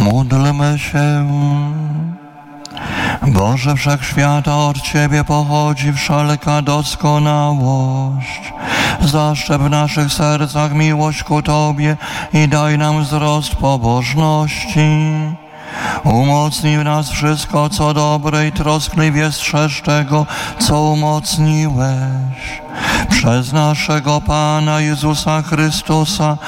Módlmy się. Boże Wszechświata, od Ciebie pochodzi wszelka doskonałość. Zaszczep w naszych sercach miłość ku Tobie i daj nam wzrost pobożności. Umocnij w nas wszystko, co dobre i troskliwie strzeż tego, co umocniłeś. Przez naszego Pana Jezusa Chrystusa,